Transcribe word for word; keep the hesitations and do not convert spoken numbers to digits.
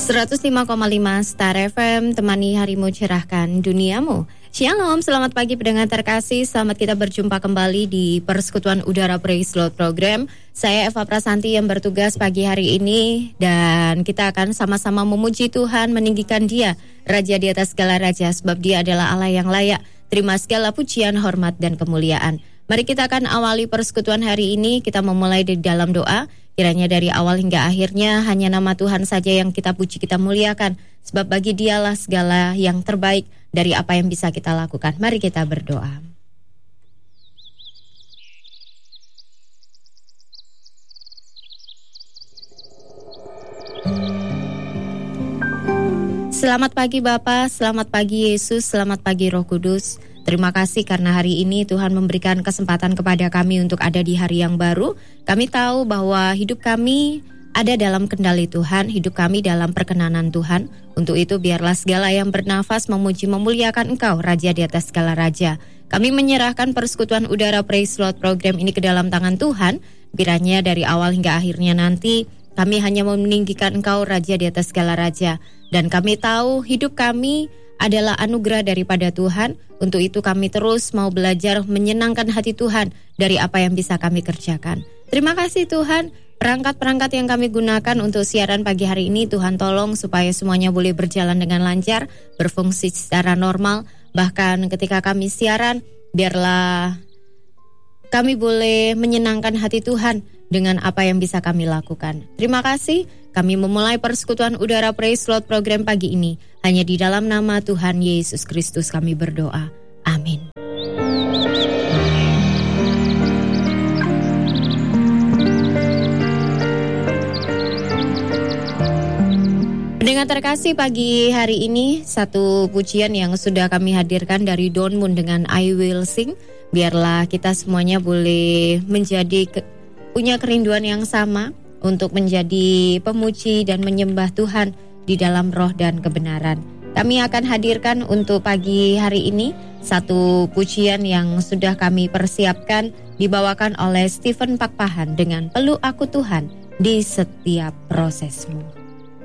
seratus lima koma lima Star F M, temani harimu, cerahkan duniamu. Shalom, selamat pagi pendengar terkasih. Selamat kita berjumpa kembali di Persekutuan Udara Praise Lord Program. Saya Eva Prasanti yang bertugas pagi hari ini, dan kita akan sama-sama memuji Tuhan, meninggikan Dia, Raja di atas segala raja, sebab Dia adalah Allah yang layak terima segala pujian, hormat, dan kemuliaan. Mari kita akan awali persekutuan hari ini. Kita memulai di dalam doa. Kiranya dari awal hingga akhirnya hanya nama Tuhan saja yang kita puji, kita muliakan. Sebab bagi Dialah segala yang terbaik dari apa yang bisa kita lakukan. Mari kita berdoa. Selamat pagi Bapa, selamat pagi Yesus, selamat pagi Roh Kudus. Terima kasih karena hari ini Tuhan memberikan kesempatan kepada kami untuk ada di hari yang baru. Kami tahu bahwa hidup kami ada dalam kendali Tuhan, hidup kami dalam perkenanan Tuhan. Untuk itu biarlah segala yang bernafas memuji memuliakan Engkau, Raja di atas segala raja. Kami menyerahkan Persekutuan Udara Praise Lord Program ini ke dalam tangan Tuhan. Kiranya dari awal hingga akhirnya nanti kami hanya meninggikan Engkau, Raja di atas segala raja. Dan kami tahu hidup kami adalah anugerah daripada Tuhan. Untuk itu kami terus mau belajar menyenangkan hati Tuhan dari apa yang bisa kami kerjakan. Terima kasih Tuhan, perangkat-perangkat yang kami gunakan untuk siaran pagi hari ini, Tuhan tolong supaya semuanya boleh berjalan dengan lancar, berfungsi secara normal. Bahkan ketika kami siaran, biarlah kami boleh menyenangkan hati Tuhan dengan apa yang bisa kami lakukan. Terima kasih. Kami memulai Persekutuan Udara Praise Lord Program pagi ini. Hanya di dalam nama Tuhan Yesus Kristus kami berdoa. Amin. Pendengar terkasih, pagi hari ini satu pujian yang sudah kami hadirkan dari Don Moon dengan I Will Sing. Biarlah kita semuanya boleh menjadi ke, punya kerinduan yang sama untuk menjadi pemuji dan menyembah Tuhan di dalam roh dan kebenaran. Kami akan hadirkan untuk pagi hari ini satu pujian yang sudah kami persiapkan, dibawakan oleh Stephen Pakpahan dengan Peluk Aku Tuhan di Setiap Prosesmu.